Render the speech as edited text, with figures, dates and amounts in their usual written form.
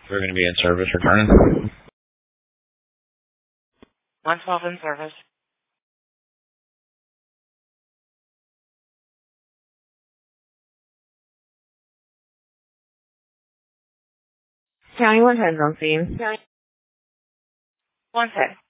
We're going to be in service returning. 112 in service. County 110 on scene. 110.